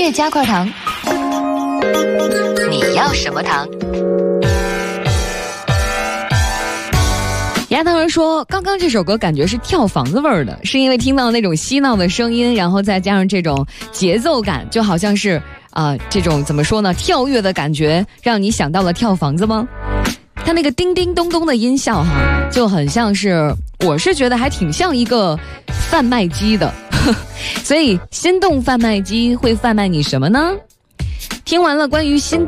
乐加块糖，你要什么糖？ 牙糖人说，刚刚这首歌感觉是跳房子味儿的，是因为听到那种嬉闹的声音，然后再加上这种节奏感，就好像是这种怎么说呢，跳跃的感觉，让你想到了跳房子吗？它那个叮叮咚咚的音效哈，就很像是，我是觉得还挺像一个贩卖机的。所以心动贩卖机会贩卖你什么呢？听完了关于心